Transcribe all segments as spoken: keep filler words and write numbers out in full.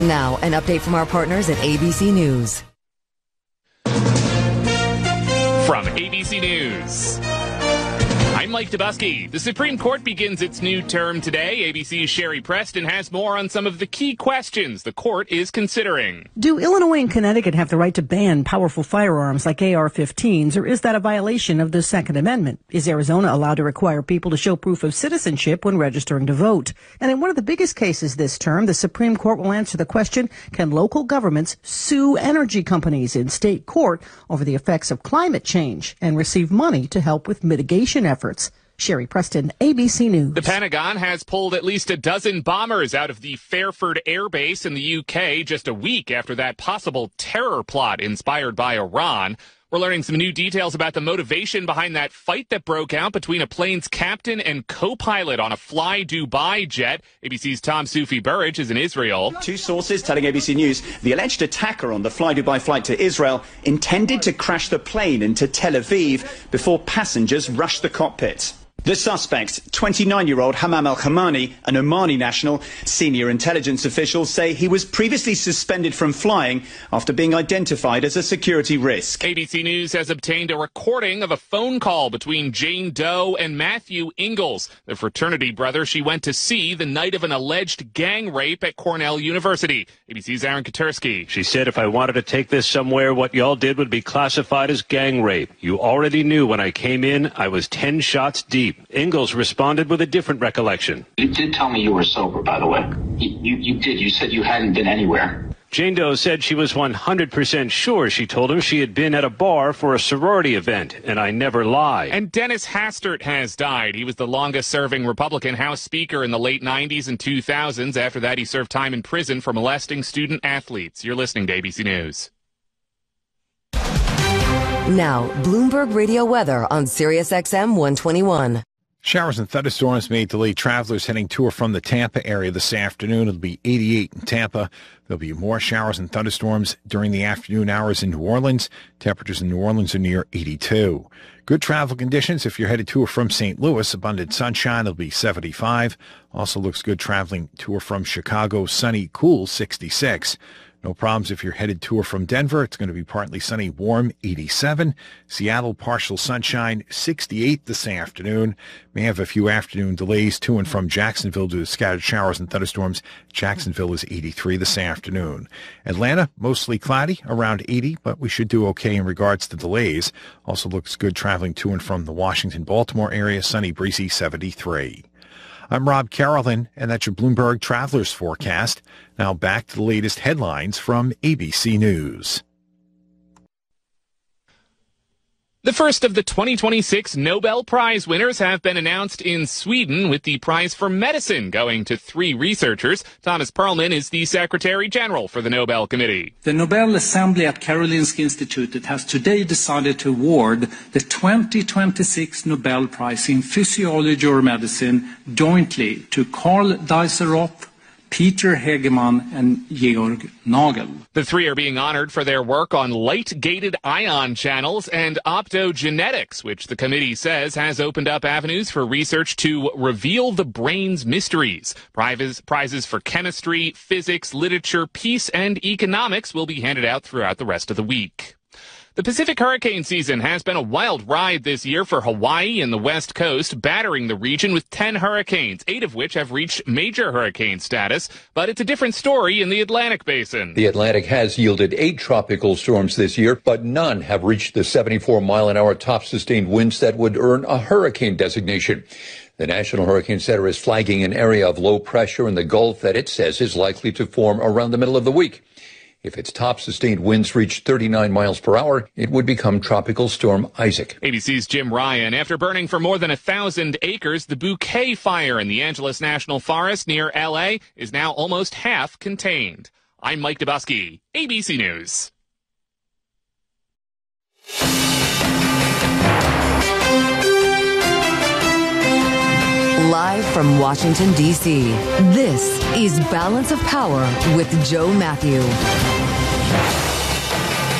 Now, an update from our partners at A B C News. From A B C News, I'm Mike Dubusky. The Supreme Court begins its new term today. A B C's Sherry Preston has more on some of the key questions the court is considering. Do Illinois and Connecticut have the right to ban powerful firearms like A R fifteens, or is that a violation of the Second Amendment? Is Arizona allowed to require people to show proof of citizenship when registering to vote? And in one of the biggest cases this term, the Supreme Court will answer the question, can local governments sue energy companies in state court over the effects of climate change and receive money to help with mitigation efforts? Sherry Preston, A B C News. The Pentagon has pulled at least a dozen bombers out of the Fairford Air Base in the U K just a week after that possible terror plot inspired by Iran. We're learning some new details about the motivation behind that fight that broke out between a plane's captain and co-pilot on a Fly Dubai jet. A B C's Tom Sufi Burridge is in Israel. Two sources telling A B C News the alleged attacker on the Fly Dubai flight to Israel intended to crash the plane into Tel Aviv before passengers rushed the cockpit. The suspect, twenty-nine-year-old Hamam al-Khamani, an Omani national, senior intelligence officials say he was previously suspended from flying after being identified as a security risk. A B C News has obtained a recording of a phone call between Jane Doe and Matthew Ingalls, the fraternity brother she went to see the night of an alleged gang rape at Cornell University. A B C's Aaron Katursky. She said, if I wanted to take this somewhere, what y'all did would be classified as gang rape. You already knew when I came in, I was ten shots deep. Ingalls responded with a different recollection. You did tell me you were sober, by the way. You, you, you did. You said you hadn't been anywhere. Jane Doe said she was one hundred percent sure. She told him she had been at a bar for a sorority event, and I never lie. And Dennis Hastert has died. He was the longest-serving Republican House Speaker in the late nineties and two thousands. After that, he served time in prison for molesting student athletes. You're listening to A B C News. Now, Bloomberg Radio weather on Sirius X M one twenty-one. Showers and thunderstorms may delay travelers heading to or from the Tampa area this afternoon. It'll be eighty-eight in Tampa. There'll be more showers and thunderstorms during the afternoon hours in New Orleans. Temperatures in New Orleans are near eighty-two. Good travel conditions if you're headed to or from Saint Louis. Abundant sunshine. It'll be seventy-five. Also looks good traveling to or from Chicago. Sunny, cool, sixty-six. No problems if you're headed to or from Denver. It's going to be partly sunny, warm, eighty-seven. Seattle, partial sunshine, sixty-eight this afternoon. May have a few afternoon delays to and from Jacksonville due to scattered showers and thunderstorms. Jacksonville is eighty-three this afternoon. Atlanta, mostly cloudy, around eighty, but we should do okay in regards to delays. Also looks good traveling to and from the Washington-Baltimore area. Sunny, breezy, seventy-three. I'm Rob Carolyn, and that's your Bloomberg Travelers Forecast. Now back to the latest headlines from A B C News. The first of the twenty twenty-six Nobel Prize winners have been announced in Sweden, with the prize for medicine going to three researchers. Thomas Perlman is the Secretary General for the Nobel Committee. The Nobel Assembly at Karolinska Institutet has today decided to award the twenty twenty-six Nobel Prize in Physiology or Medicine jointly to Carl Dijsselhoff, Peter Hegemann, and Georg Nagel. The three are being honored for their work on light-gated ion channels and optogenetics, which the committee says has opened up avenues for research to reveal the brain's mysteries. Prizes, prizes for chemistry, physics, literature, peace, and economics will be handed out throughout the rest of the week. The Pacific hurricane season has been a wild ride this year for Hawaii and the West Coast, battering the region with ten hurricanes, eight of which have reached major hurricane status. But it's a different story in the Atlantic basin. The Atlantic has yielded eight tropical storms this year, but none have reached the seventy-four mile an hour top sustained winds that would earn a hurricane designation. The National Hurricane Center is flagging an area of low pressure in the Gulf that it says is likely to form around the middle of the week. If its top sustained winds reach thirty-nine miles per hour, it would become Tropical Storm Isaac. A B C's Jim Ryan. After burning for more than a thousand acres, the Bouquet Fire in the Angeles National Forest near L A is now almost half contained. I'm Mike Dubusky, A B C News. Live from Washington, D C, this is Balance of Power with Joe Matthew.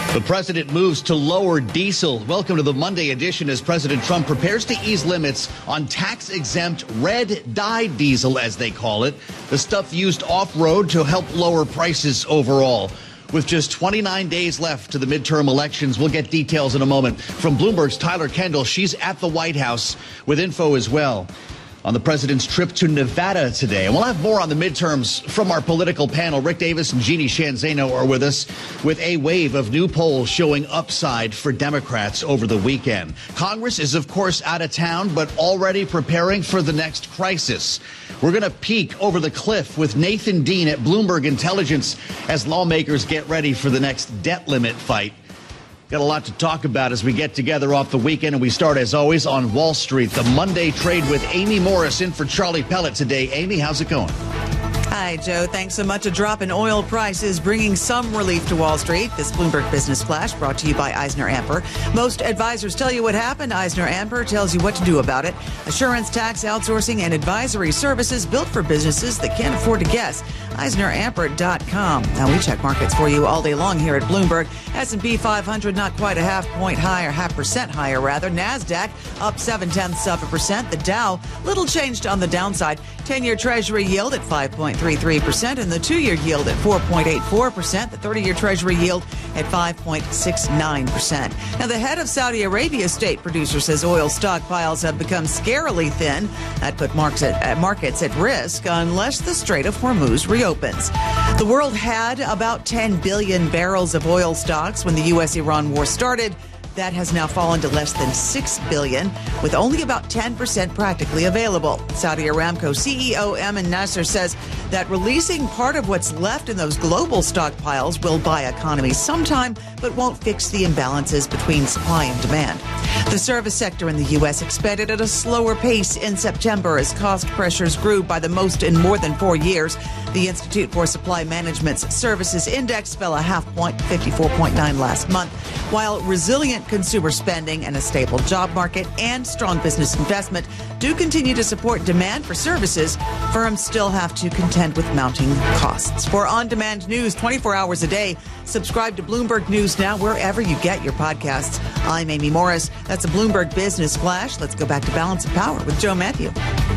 The president moves to lower diesel. Welcome to the Monday edition as President Trump prepares to ease limits on tax-exempt red dye diesel, as they call it, the stuff used off-road to help lower prices overall. With just twenty-nine days left to the midterm elections, we'll get details in a moment. From Bloomberg's Tyler Kendall, she's at the White House with info as well on the president's trip to Nevada today. And we'll have more on the midterms from our political panel. Rick Davis and Jeannie Shanzano are with us with a wave of new polls showing upside for Democrats over the weekend. Congress is, of course, out of town, but already preparing for the next crisis. We're going to peek over the cliff with Nathan Dean at Bloomberg Intelligence as lawmakers get ready for the next debt limit fight. Got a lot to talk about as we get together off the weekend, and we start, as always, on Wall Street. The Monday trade with Amy Morris in for Charlie Pellet today. Amy, how's it going? Hi, Joe. Thanks so much. A drop in oil prices bringing some relief to Wall Street. This Bloomberg Business Flash brought to you by EisnerAmper. Most advisors tell you what happened. EisnerAmper tells you what to do about it. Assurance, tax, outsourcing, and advisory services built for businesses that can't afford to guess. Eisner Amper dot com. Now, we check markets for you all day long here at Bloomberg. S and P five hundred not quite a half point higher, half percent higher, rather. NASDAQ up seven-tenths of a percent. The Dow, little changed on the downside. ten-year Treasury yield at five point three three percent and the two-year yield at four point eight four percent. The thirty-year Treasury yield at five point six nine percent. Now, the head of Saudi Arabia state producer says oil stockpiles have become scarily thin. That put markets at, markets at risk unless the Strait of Hormuz reopens. The world had about ten billion barrels of oil stocks when the U S Iran war started. That has now fallen to less than six billion, with only about ten percent practically available. Saudi Aramco C E O Ayman Nasser says that releasing part of what's left in those global stockpiles will buy economies some time, but won't fix the imbalances between supply and demand. The service sector in the U S expanded at a slower pace in September as cost pressures grew by the most in more than four years. The Institute for Supply Management's Services Index fell a half point, fifty-four point nine last month, while resilient consumer spending and a stable job market and strong business investment do continue to support demand for services. Firms still have to contend with mounting costs. For on-demand news twenty-four hours a day, subscribe to Bloomberg News Now wherever you get your podcasts. I'm Amy Morris. That's a Bloomberg Business Flash. Let's go back to Balance of Power with Joe Matthew.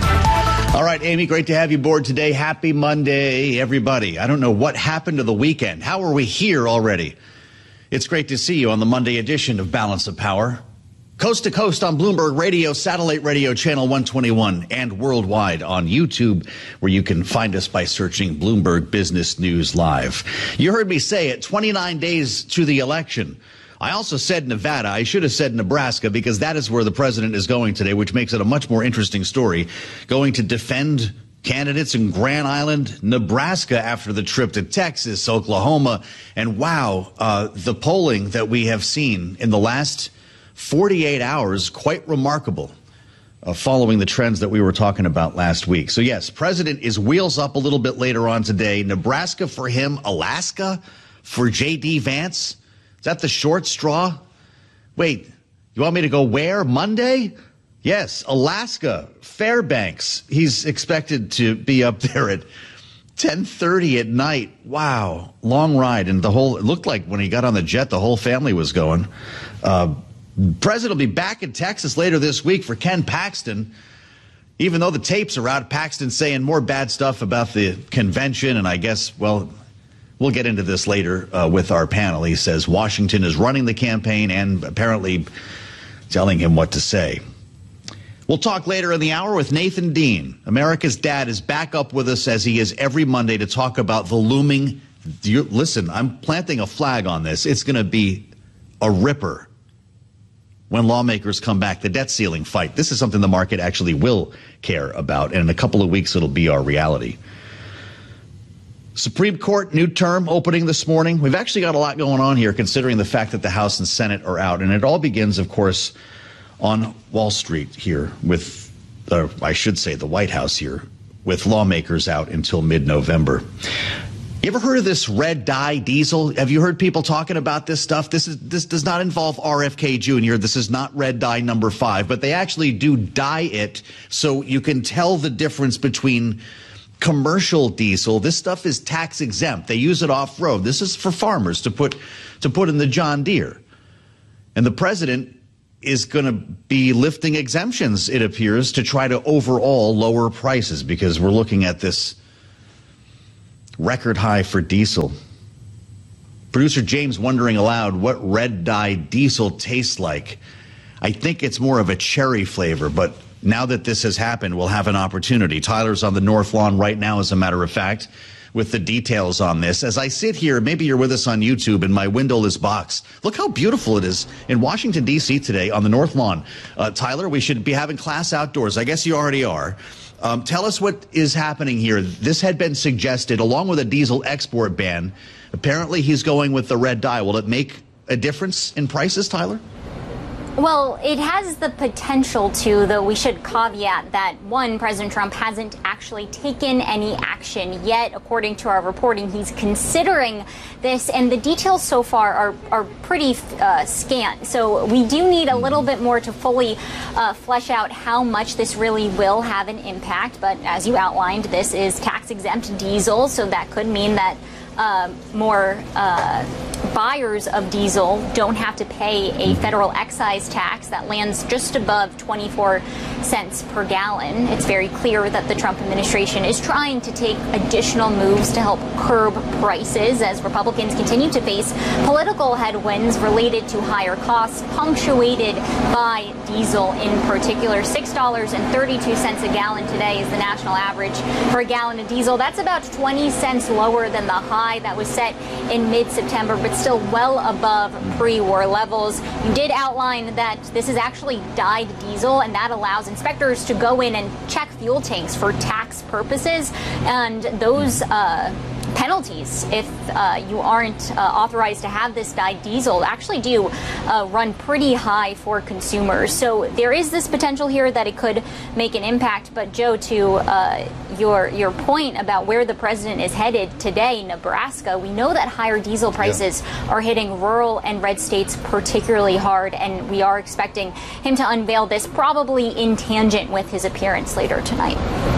All right, Amy, great to have you aboard today. Happy Monday, everybody. I don't know what happened to the weekend. How are we here already? It's great to see you on the Monday edition of Balance of Power. Coast to coast on Bloomberg Radio, satellite radio channel one twenty-one, and worldwide on YouTube, where you can find us by searching Bloomberg Business News Live. You heard me say it, twenty-nine days to the election. I also said Nevada. I should have said Nebraska, because that is where the president is going today, which makes it a much more interesting story. Going to defend candidates in Grand Island, Nebraska, after the trip to Texas, Oklahoma. And wow, uh, the polling that we have seen in the last forty-eight hours, quite remarkable, uh, following the trends that we were talking about last week. So yes, president is wheels up a little bit later on today. Nebraska for him, Alaska for J D Vance. Is that the short straw? Wait, you want me to go where? Monday? Yes, Alaska, Fairbanks. He's expected to be up there at ten thirty at night. Wow, long ride. And the whole, it looked like when he got on the jet, the whole family was going. Uh, President will be back in Texas later this week for Ken Paxton. Even though the tapes are out, Paxton's saying more bad stuff about the convention. And I guess, well, we'll get into this later uh, with our panel. He says Washington is running the campaign and apparently telling him what to say. We'll talk later in the hour with Nathan Dean. America's dad is back up with us, as he is every Monday, to talk about the looming. You, listen, I'm planting a flag on this. It's going to be a ripper when lawmakers come back, the debt ceiling fight. This is something the market actually will care about, and in a couple of weeks it'll be our reality. Supreme Court, new term opening this morning. We've actually got a lot going on here, considering the fact that the House and Senate are out. And it all begins, of course, on Wall Street here with, uh, I should say, the White House here, with lawmakers out until mid-November. You ever heard of this red dye diesel? Have you heard people talking about this stuff? This is this does not involve R F K Junior This is not red dye number five, but they actually do dye it so you can tell the difference between commercial diesel. This stuff is tax exempt. They use it off road. This is for farmers to put to put in the John Deere. And the president is going to be lifting exemptions, it appears, to try to overall lower prices, because we're looking at this record high for diesel. Producer James wondering aloud what red dye diesel tastes like. I think it's more of a cherry flavor, but now that this has happened, we'll have an opportunity. Tyler's on the North Lawn right now, as a matter of fact, with the details on this. As I sit here, maybe you're with us on YouTube, in my windowless box. Look how beautiful it is in Washington, D C today on the North Lawn. Uh, Tyler, we should be having class outdoors. I guess you already are. Um, tell us what is happening here. This had been suggested along with a diesel export ban. Apparently he's going with the red dye. Will it make a difference in prices, Tyler? Well, it has the potential to, though we should caveat that, one, President Trump hasn't actually taken any action yet. According to our reporting, he's considering this, and the details so far are, are pretty uh, scant. So we do need a little bit more to fully uh, flesh out how much this really will have an impact. But as you outlined, this is tax-exempt diesel, so that could mean that Uh, more uh, buyers of diesel don't have to pay a federal excise tax that lands just above twenty-four cents per gallon. It's very clear that the Trump administration is trying to take additional moves to help curb prices as Republicans continue to face political headwinds related to higher costs, punctuated by diesel in particular. six dollars and thirty-two cents a gallon today is the national average for a gallon of diesel. That's about twenty cents lower than the high that was set in mid-September, but still well above pre-war levels. You did outline that this is actually dyed diesel, and that allows inspectors to go in and check fuel tanks for tax purposes, and those uh, penalties, if uh, you aren't uh, authorized to have this dyed diesel, actually do uh, run pretty high for consumers. So there is this potential here that it could make an impact. But Joe, to uh, your your point about where the president is headed today, Nebraska, we know that higher diesel prices yeah. are hitting rural and red states particularly hard, and we are expecting him to unveil this probably in tangent with his appearance later tonight.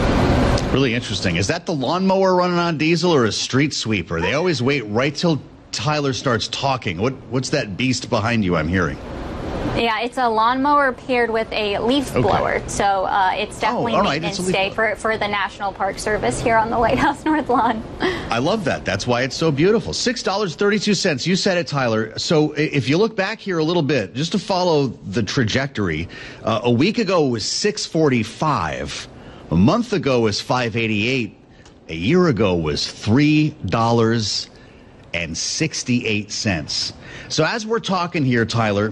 Really interesting. Is that the lawnmower running on diesel or a street sweeper? They always wait right till Tyler starts talking. What What's that beast behind you I'm hearing? Yeah, it's a lawnmower paired with a leaf okay. blower. So uh, it's definitely oh, right. maintenance it's day for, for the National Park Service here on the White House North Lawn. I love that. That's why it's so beautiful. six dollars and thirty-two cents. You said it, Tyler. So if you look back here a little bit, just to follow the trajectory, uh, a week ago it was six forty-five. A month ago was five eighty-eight. A year ago was three dollars and sixty-eight cents. So as we're talking here, Tyler,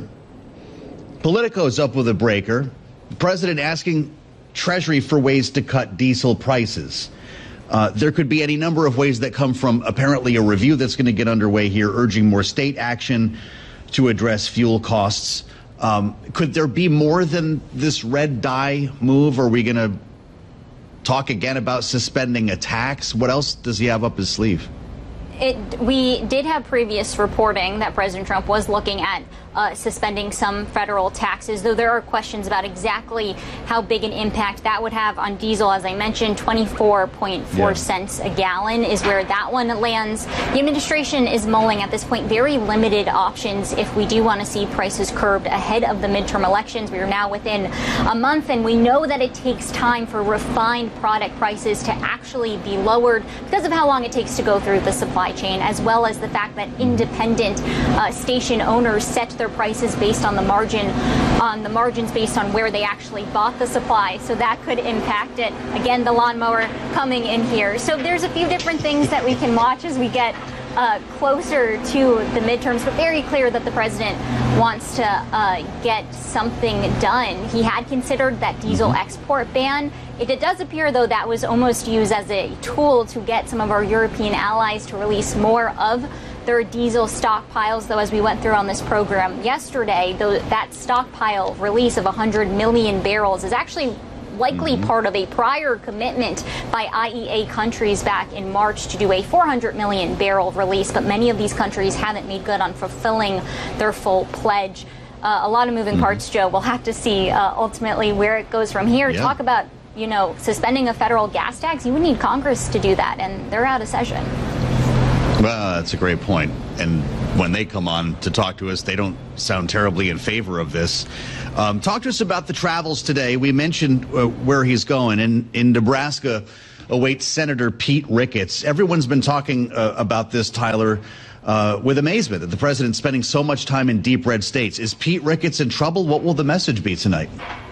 Politico's up with a breaker. The president asking Treasury for ways to cut diesel prices. Uh, there could be any number of ways that come from apparently a review that's going to get underway here, urging more state action to address fuel costs. Um, could there be more than this red dye move? Are we going to talk again about suspending a tax? What else does he have up his sleeve? It, we did have previous reporting that President Trump was looking at uh, suspending some federal taxes, though there are questions about exactly how big an impact that would have on diesel. As I mentioned, twenty-four point four yeah. cents a gallon is where that one lands. The administration is mulling at this point very limited options if we do want to see prices curbed ahead of the midterm elections. We are now within a month, and we know that it takes time for refined product prices to actually be lowered because of how long it takes to go through the supply chain, as well as the fact that independent uh, station owners set their prices based on the margin, on the margins based on where they actually bought the supply. So that could impact it. Again, the lawnmower coming in here. So there's a few different things that we can watch as we get uh, closer to the midterms, but very clear that the president wants to uh, get something done. He had considered that diesel export ban. It, it does appear, though, that was almost used as a tool to get some of our European allies to release more of their diesel stockpiles, though, as we went through on this program yesterday, though, that stockpile release of one hundred million barrels is actually likely mm-hmm. part of a prior commitment by I E A countries back in March to do a four hundred million barrel release, but many of these countries haven't made good on fulfilling their full pledge. Uh, a lot of moving mm-hmm. parts, Joe. We'll have to see uh, ultimately where it goes from here. Yeah. Talk about you know, suspending a federal gas tax, you would need Congress to do that, and they're out of session. Well, that's a great point. And when they come on to talk to us, they don't sound terribly in favor of this. Um, talk to us about the travels today. We mentioned uh, where he's going. In, in Nebraska awaits Senator Pete Ricketts. Everyone's been talking uh, about this, Tyler, uh, with amazement that the president's spending so much time in deep red states. Is Pete Ricketts in trouble? What will the message be tonight?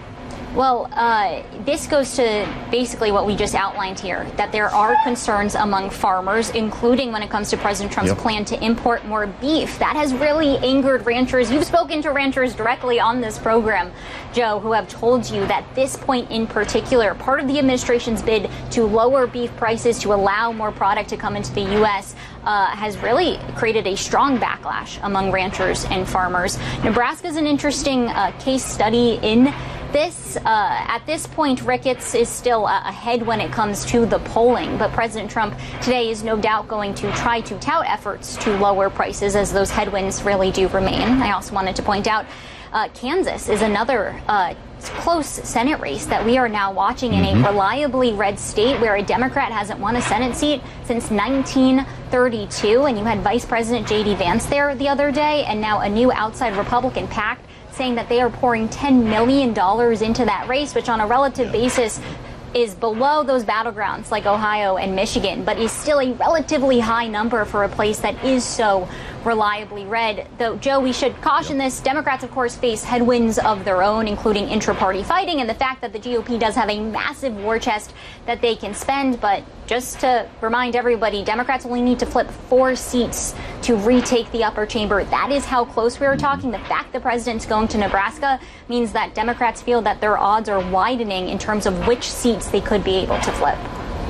Well, uh, this goes to basically what we just outlined here, that there are concerns among farmers, including when it comes to President Trump's yep. plan to import more beef. That has really angered ranchers. You've spoken to ranchers directly on this program, Joe, who have told you that this point in particular, part of the administration's bid to lower beef prices to allow more product to come into the U S Uh, has really created a strong backlash among ranchers and farmers. Nebraska is an interesting uh, case study in this. Uh, at this point, Ricketts is still uh, ahead when it comes to the polling, but President Trump today is no doubt going to try to tout efforts to lower prices as those headwinds really do remain. I also wanted to point out uh, Kansas is another uh, close Senate race that we are now watching in mm-hmm. a reliably red state where a Democrat hasn't won a Senate seat since nineteen thirty-two, and you had Vice President J D Vance there the other day, and now a new outside Republican pact saying that they are pouring ten million dollars into that race, which on a relative basis is below those battlegrounds like Ohio and Michigan, but is still a relatively high number for a place that is so reliably red. Though, Joe, we should caution this. Democrats, of course, face headwinds of their own, including intra-party fighting and the fact that the G O P does have a massive war chest that they can spend. But just to remind everybody, Democrats only need to flip four seats to retake the upper chamber. That is how close we are talking. The fact the president's going to Nebraska means that Democrats feel that their odds are widening in terms of which seats they could be able to flip.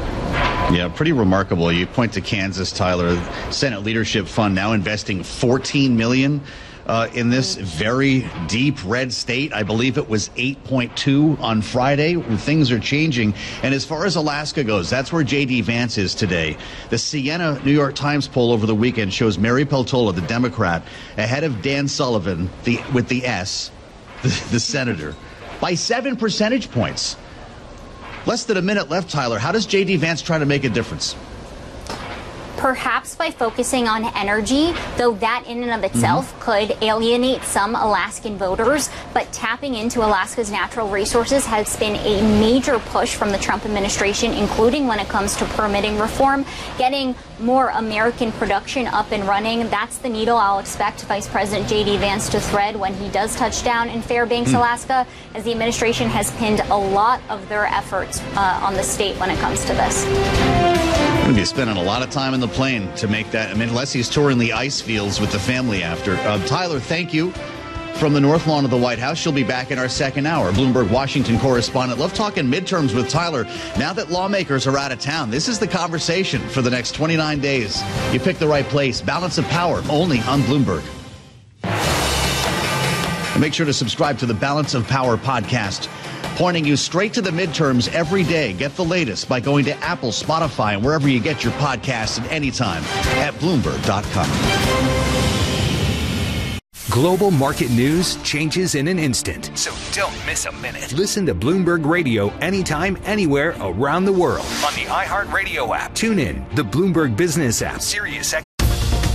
Yeah, pretty remarkable. You point to Kansas, Tyler. Senate Leadership Fund now investing fourteen million dollars uh, in this very deep red state. I believe it was eight point two on Friday. Things are changing. And as far as Alaska goes, that's where J D Vance is today. The Siena New York Times poll over the weekend shows Mary Peltola, the Democrat, ahead of Dan Sullivan, the with the S, the, the senator, by seven percentage points. Less than a minute left, Tyler. How does J D Vance try to make a difference? Perhaps by focusing on energy, though that in and of itself mm-hmm. could alienate some Alaskan voters. But tapping into Alaska's natural resources has been a major push from the Trump administration, including when it comes to permitting reform, getting more American production up and running. That's the needle I'll expect Vice President J D Vance to thread when he does touch down in Fairbanks, mm. Alaska, as the administration has pinned a lot of their efforts uh, on the state when it comes to this. Going to be spending a lot of time in the plane to make that. I mean, unless he's touring the ice fields with the family after. Uh, Tyler, thank you. From the North Lawn of the White House, she'll be back in our second hour. Bloomberg Washington correspondent. Love talking midterms with Tyler. Now that lawmakers are out of town, this is the conversation for the next twenty-nine days. You picked the right place. Balance of Power, only on Bloomberg. And make sure to subscribe to the Balance of Power podcast, pointing you straight to the midterms every day. Get the latest by going to Apple, Spotify, and wherever you get your podcasts at any time at Bloomberg dot com. Global market news changes in an instant. So don't miss a minute. Listen to Bloomberg Radio anytime, anywhere around the world on the iHeartRadio app. Tune in, the Bloomberg Business app, Sirius X M.